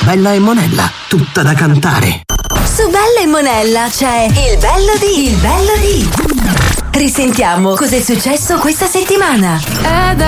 Bella e Monella, tutta da cantare. Su Bella e Monella c'è Il bello di. Risentiamo cos'è successo questa settimana.